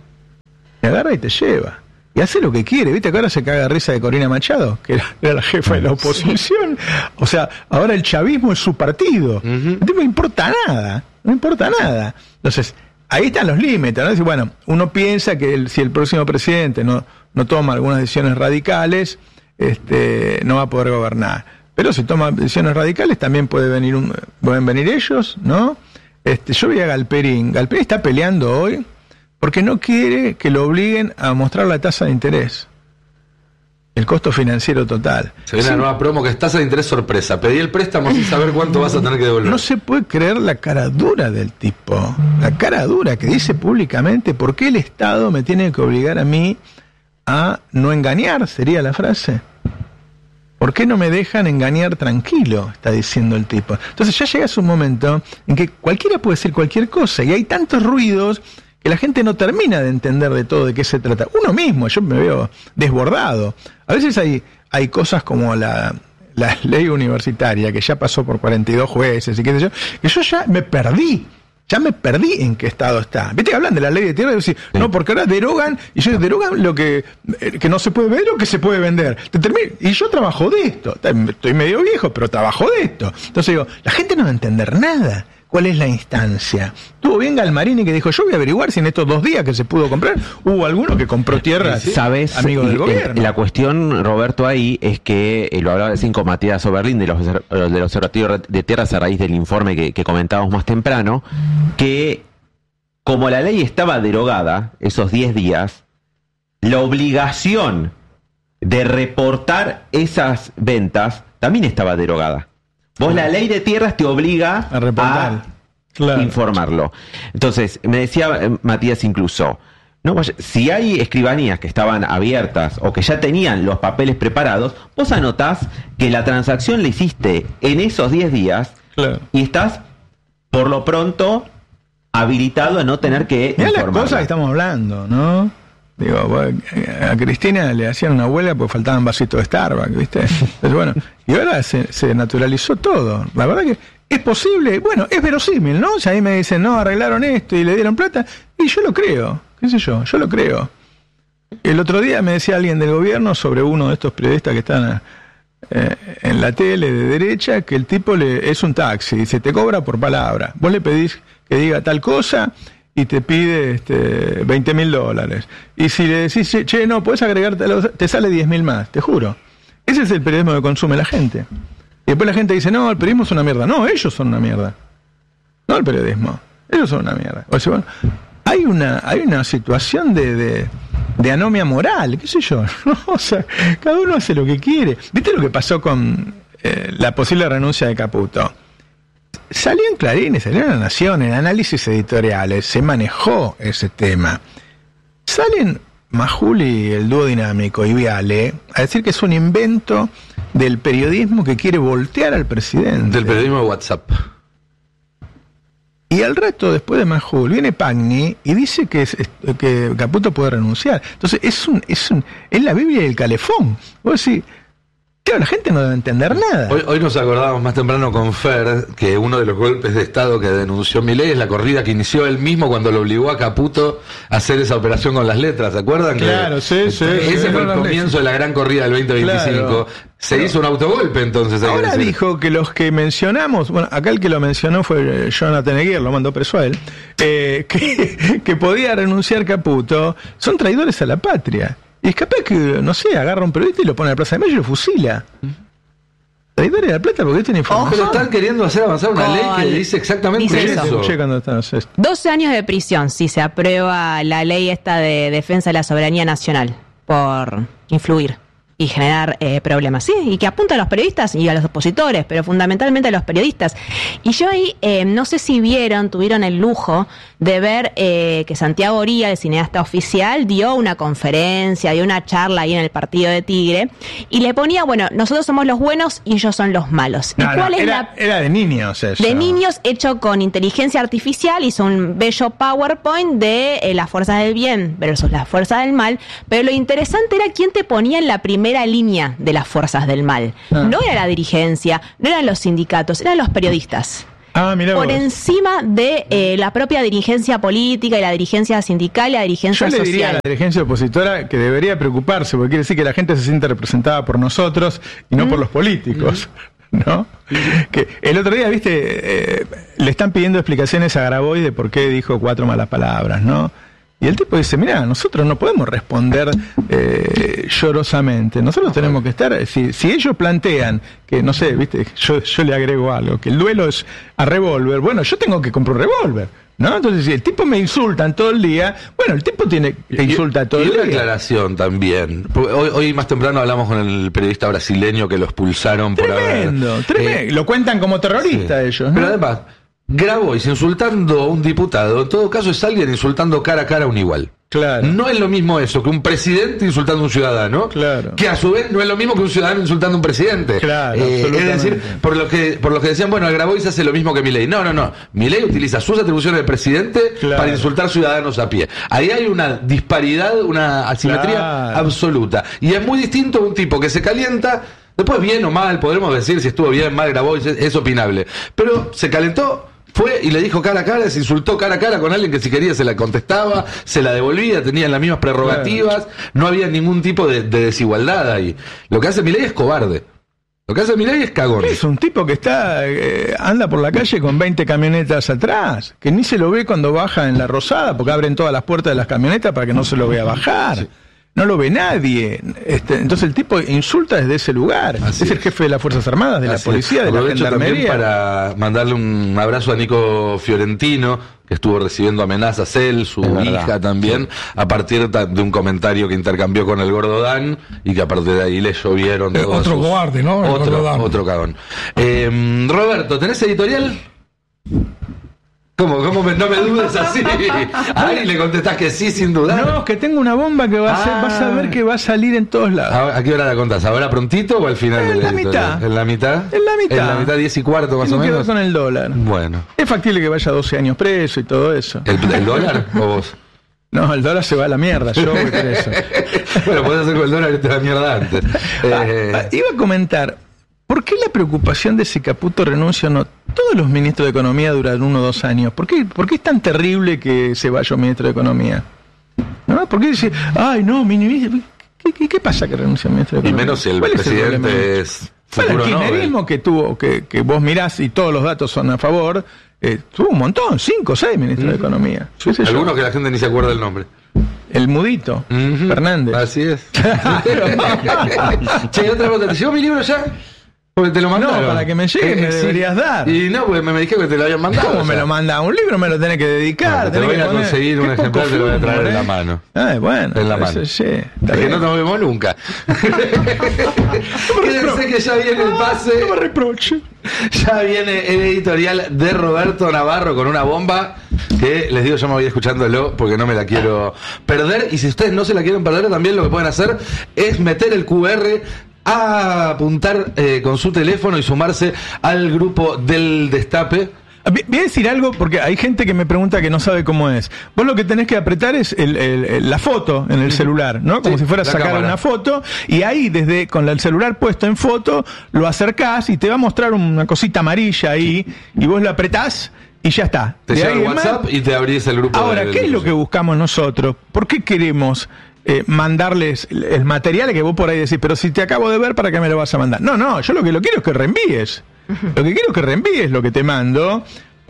Te agarra y te lleva. Y hace lo que quiere. ¿Viste que ahora se caga risa de Corina Machado? Que era la jefa de la oposición. O sea, ahora el chavismo es su partido. El tipo no importa nada. No importa nada. Entonces, ahí están los límites, ¿no? Dice, bueno, uno piensa que si el próximo presidente no toma algunas decisiones radicales, no va a poder gobernar. Pero si toma decisiones radicales también pueden venir ellos, ¿no? Yo vi a Galperín. Galperín está peleando hoy porque no quiere que lo obliguen a mostrar la tasa de interés. El costo financiero total. Se viene la nueva promo que es tasa de interés sorpresa. Pedí el préstamo sin saber cuánto vas a tener que devolver. No se puede creer la cara dura del tipo. La cara dura que dice públicamente, ¿por qué el Estado me tiene que obligar a mí a no engañar? Sería la frase. ¿Por qué no me dejan engañar tranquilo? Está diciendo el tipo. Entonces ya llega un momento en que cualquiera puede decir cualquier cosa y hay tantos ruidos que la gente no termina de entender de todo de qué se trata. Uno mismo, yo me veo desbordado. A veces hay cosas como la ley universitaria, que ya pasó por 42 jueces y qué sé yo, que yo ya me perdí en qué estado está. Viste que hablan de la ley de tierra y decís, no, porque ahora derogan, y yo derogan lo que no se puede vender o que se puede vender. Y yo trabajo de esto. Estoy medio viejo, pero trabajo de esto. Entonces digo, la gente no va a entender nada. ¿Cuál es la instancia? Tuvo bien Galmarini que dijo, yo voy a averiguar si en estos 2 días que se pudo comprar, hubo alguno que compró tierra, ¿sabes? Amigo del gobierno. La cuestión, Roberto, ahí es que, lo hablaba recién con Matías Oberlin del Observatorio de Tierras a raíz del informe que comentábamos más temprano, que como la ley estaba derogada esos 10 días, la obligación de reportar esas ventas también estaba derogada. Vos la ley de tierras te obliga a reportar, informarlo. Entonces, me decía Matías incluso, no, si hay escribanías que estaban abiertas o que ya tenían los papeles preparados, vos anotás que la transacción la hiciste en esos 10 días y estás, por lo pronto, habilitado a no tener que mirá las cosas que estamos hablando, ¿no? Digo, a Cristina le hacían una huelga porque faltaban vasitos de Starbucks, ¿viste? Entonces, bueno, y ahora se naturalizó todo. La verdad que es posible, bueno, es verosímil, ¿no? Si ahí me dicen, no, arreglaron esto y le dieron plata, y yo lo creo, qué sé yo lo creo. El otro día me decía alguien del gobierno sobre uno de estos periodistas que están en la tele de derecha, que el tipo es un taxi, dice, te cobra por palabra. Vos le pedís que diga tal cosa y te pide $20.000. Y si le decís, che, no, podés agregarte, te sale 10.000 más, te juro. Ese es el periodismo que consume la gente. Y después la gente dice, no, el periodismo es una mierda. No, ellos son una mierda. No el periodismo. Ellos son una mierda. O sea, bueno, hay una situación de anomia moral, qué sé yo. O sea, cada uno hace lo que quiere. ¿Viste lo que pasó con la posible renuncia de Caputo? Salió en Clarín, salió en La Nación, en análisis editoriales, se manejó ese tema. Salen Majuli, el dúo dinámico, y Viale a decir que es un invento del periodismo que quiere voltear al presidente. Del periodismo de WhatsApp. Y al rato, después de Majul, viene Pagni y dice que Caputo puede renunciar. Entonces, es la Biblia del calefón. Vos decís, claro, la gente no debe entender nada. Hoy nos acordábamos más temprano con Fer que uno de los golpes de Estado que denunció Milei es la corrida que inició él mismo cuando lo obligó a Caputo a hacer esa operación con las letras, ¿se acuerdan? Claro, sí. Ese fue el comienzo de la gran corrida del 2025. Claro. Se hizo un autogolpe entonces. Ahora dijo que los que mencionamos, bueno, acá el que lo mencionó fue Jonathan Eguer, lo mandó preso a él, que podía renunciar Caputo, son traidores a la patria. Y es capaz que, no sé, agarra a un periodista y lo pone a la Plaza de Mayo y lo fusila. Traidores de la plata, porque tiene información. Pero están queriendo hacer avanzar una ley que dice exactamente eso. 12 años de prisión si se aprueba la ley esta de defensa de la soberanía nacional por influir y generar problemas, sí, y que apunta a los periodistas y a los opositores, pero fundamentalmente a los periodistas. Y yo ahí, no sé si tuvieron el lujo de ver que Santiago Oría, el cineasta oficial, dio una conferencia, dio una charla ahí en el partido de Tigre, y le ponía, bueno, nosotros somos los buenos y ellos son los malos. ¿Y cuál es era de niños eso. De niños, hecho con inteligencia artificial, hizo un bello PowerPoint de las fuerzas del bien versus las fuerzas del mal, pero lo interesante era quién te ponía en la primera línea de las fuerzas del mal. No era la dirigencia, no eran los sindicatos, eran los periodistas. Por encima de la propia dirigencia política y la dirigencia sindical y la dirigencia social. Yo le diría a la dirigencia opositora que debería preocuparse, porque quiere decir que la gente se siente representada por nosotros y no por los políticos. ¿No? Que el otro día, viste, le están pidiendo explicaciones a Grabois de por qué dijo 4 malas palabras, ¿no? Y el tipo dice, mira, nosotros no podemos responder llorosamente, nosotros tenemos que estar, si ellos plantean que, no sé, viste, yo le agrego algo, que el duelo es a revólver, bueno, yo tengo que comprar un revólver, ¿no? Entonces, si el tipo me insultan todo el día, bueno, el tipo te insulta todo el día. Y una aclaración también. Hoy más temprano hablamos con el periodista brasileño que lo expulsaron por haber... Tremendo. Lo cuentan como terrorista ellos, ¿no? Pero además, Grabois insultando a un diputado, en todo caso es alguien insultando cara a cara a un igual. Claro. No es lo mismo eso que un presidente insultando a un ciudadano, claro, que a su vez no es lo mismo que un ciudadano insultando a un presidente. Claro, es decir, por lo que decían, bueno, Grabois hace lo mismo que Milei. No. Milei utiliza sus atribuciones de presidente para insultar ciudadanos a pie. Ahí hay una disparidad, una asimetría absoluta. Y es muy distinto a un tipo que se calienta, después bien o mal, podremos decir si estuvo bien, mal Grabois, es opinable. Pero se calentó, fue y le dijo cara a cara, se insultó cara a cara con alguien que si quería se la contestaba, se la devolvía, tenían las mismas prerrogativas, no había ningún tipo de desigualdad ahí. Lo que hace Milei es cobarde. Lo que hace Milei es cagón. Es un tipo que anda por la calle con 20 camionetas atrás, que ni se lo ve cuando baja en la Rosada, porque abren todas las puertas de las camionetas para que no se lo vea bajar. Sí. No lo ve nadie. Entonces el tipo insulta desde ese lugar. Así es el jefe de las Fuerzas Armadas, de la policía, de la gendarmería. Para mandarle un abrazo a Nico Fiorentino, que estuvo recibiendo amenazas él, su hija también, a partir de un comentario que intercambió con el Gordo Dan, y que a partir de ahí le llovieron otro cobarde, ¿no? Otro cagón. Roberto, ¿tenés editorial? ¿Cómo no me dudes así? A Ari le contestás que sí, sin dudar. No, que tengo una bomba que vas a ver que va a salir en todos lados. ¿A qué hora la contás? ¿Ahora prontito o al final? En la mitad. ¿En la mitad? En la mitad. En la mitad, 10:15 más o menos. Quedo con el dólar. Bueno. Es factible que vaya 12 años preso y todo eso. ¿El dólar o vos? No, el dólar se va a la mierda, yo voy preso. Bueno, podés hacer con el dólar irte a la mierda antes. Iba a comentar, ¿por qué la preocupación de si Caputo renuncia o no? Todos los ministros de Economía duran 1 o 2 años. ¿Por qué es tan terrible que se vaya un ministro de Economía? ¿No? ¿Por qué dice, ay, no, ¿qué pasa que renuncia un ministro de Economía? Y menos si el presidente es futuro, el kirchnerismo que tuvo, que vos mirás y todos los datos son a favor, tuvo un montón, 5 o 6 ministros de Economía. Algunos que la gente ni se acuerda del nombre. El Mudito, Fernández. Así es. Che, otra cosa, ¿te llegó mi libro ya? Porque te lo mandaron. No, para que me llegue me deberías dar. Y no, porque me dijeron que te lo habían mandado. ¿Cómo me lo manda? Un libro me lo tenés que dedicar. Te lo voy a conseguir un ejemplar, te lo voy a traer en la mano. Bueno. En la mano. Sí, que no nos vemos nunca. Quédense que ya viene el pase. No me reproche. Ya viene el editorial de Roberto Navarro con una bomba que les digo, yo me voy escuchándolo porque no me la quiero perder. Y si ustedes no se la quieren perder, también lo que pueden hacer es meter el QR, a apuntar con su teléfono y sumarse al grupo del Destape. Voy a decir algo porque hay gente que me pregunta que no sabe cómo es. Vos lo que tenés que apretar es la foto en el celular, ¿no? Como si fuera a sacar una foto, y ahí con el celular puesto en foto lo acercás y te va a mostrar una cosita amarilla ahí, y vos la apretás y ya está. Te llega el WhatsApp y te abrís el grupo. Ahora, ¿qué es lo que buscamos nosotros? ¿Por qué queremos mandarles el material que vos por ahí decís, pero si te acabo de ver, ¿para qué me lo vas a mandar? No, yo lo que quiero es que reenvíes. Lo que quiero es que reenvíes lo que te mando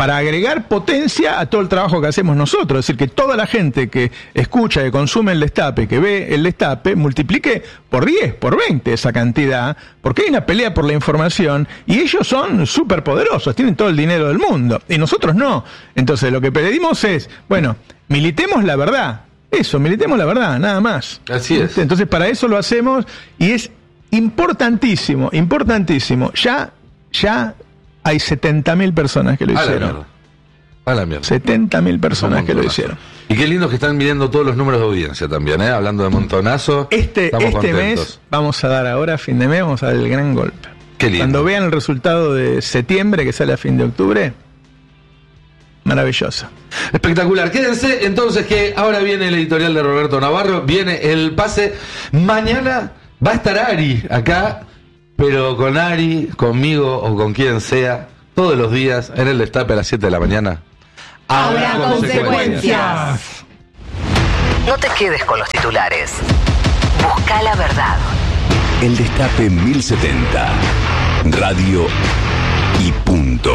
para agregar potencia a todo el trabajo que hacemos nosotros. Es decir, que toda la gente que escucha, que consume el Destape, que ve el Destape, multiplique por 10, por 20 esa cantidad, porque hay una pelea por la información y ellos son súper poderosos, tienen todo el dinero del mundo y nosotros no. Entonces lo que pedimos es, bueno, militemos la verdad. Eso, militemos la verdad, nada más. Así es. Entonces para eso lo hacemos y es importantísimo. Ya hay 70.000 personas que lo hicieron. A la mierda. 70.000 personas que lo hicieron. Y qué lindo que están midiendo todos los números de audiencia también, hablando de montonazo. Este mes, vamos a dar ahora, a fin de mes, vamos a dar el gran golpe. Qué lindo. Cuando vean el resultado de septiembre, que sale a fin de octubre, maravilloso. Espectacular. Quédense entonces que ahora viene el editorial de Roberto Navarro, viene el pase. Mañana va a estar Ari acá, pero con Ari, conmigo o con quien sea, todos los días en el Destape a las 7 de la mañana. Habrá consecuencias. No te quedes con los titulares. Busca la verdad. El Destape 1070. Radio y punto.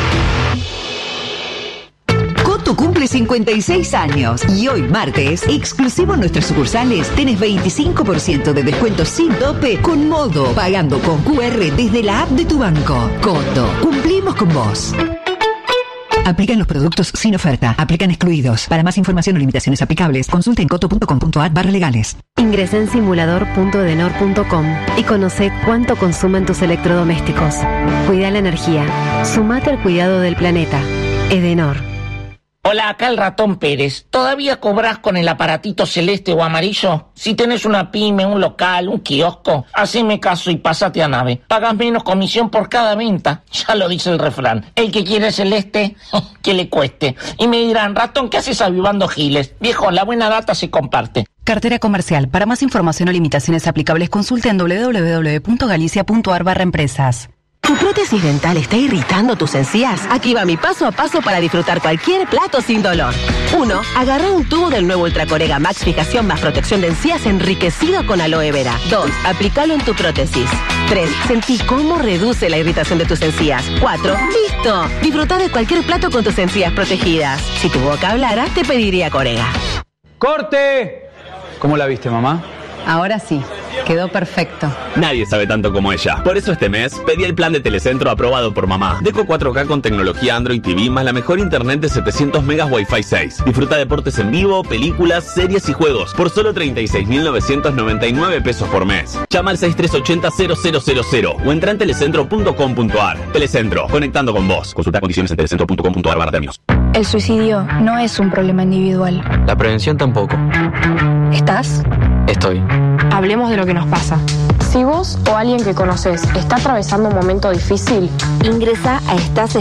Coto cumple 56 años y hoy martes, exclusivo en nuestras sucursales, tenés 25% de descuento sin tope con Modo, pagando con QR desde la app de tu banco. Coto, cumplimos con vos. Aplican los productos sin oferta. Aplican excluidos. Para más información o limitaciones aplicables, consulte en coto.com.ar/legales. Ingresa en simulador.edenor.com y conoce cuánto consumen tus electrodomésticos. Cuida la energía. Sumate al cuidado del planeta. Edenor. Hola, acá el Ratón Pérez. ¿Todavía cobras con el aparatito celeste o amarillo? Si tenés una pyme, un local, un kiosco, haceme caso y pásate a Nave. Pagas menos comisión por cada venta. Ya lo dice el refrán. El que quiere celeste, que le cueste. Y me dirán, Ratón, ¿qué haces avivando giles? Viejo, la buena data se comparte. Cartera comercial. Para más información o limitaciones aplicables, consulte en www.galicia.ar/empresas. ¿Tu prótesis dental está irritando tus encías? Aquí va mi paso a paso para disfrutar cualquier plato sin dolor. 1. Agarra un tubo del nuevo Ultracorega Max Fijación más protección de encías enriquecido con aloe vera. 2. Aplícalo en tu prótesis. 3. Sentí cómo reduce la irritación de tus encías. 4. ¡Listo! Disfruta de cualquier plato con tus encías protegidas. Si tu boca hablara, te pediría Corega. ¡Corte! ¿Cómo la viste, mamá? Ahora sí, quedó perfecto. Nadie sabe tanto como ella. Por eso este mes pedí el plan de Telecentro aprobado por mamá. Deco 4K con tecnología Android TV más la mejor internet de 700 megas Wi-Fi 6. Disfruta deportes en vivo, películas, series y juegos por solo 36.999 pesos por mes. Llama al 6380-0000 o entra en telecentro.com.ar. Telecentro, conectando con vos. Consulta condiciones en telecentro.com.ar/términos. El suicidio no es un problema individual. La prevención tampoco. ¿Estás? Estoy. Hablemos de lo que nos pasa. Si vos o alguien que conoces está atravesando un momento difícil, ingresa a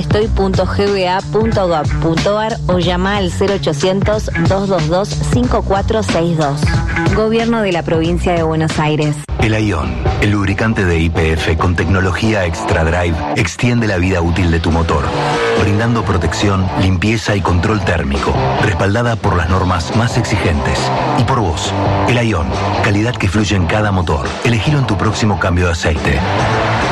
estasestoy.gba.gov.ar o llama al 0800-222-5462. Gobierno de la Provincia de Buenos Aires. El Aion, el lubricante de YPF con tecnología Extra Drive, extiende la vida útil de tu motor, brindando protección, limpieza y control térmico, respaldada por las normas más exigentes. Y por vos, el Aion, calidad que fluye en cada motor. Elegilo en tu próximo cambio de aceite.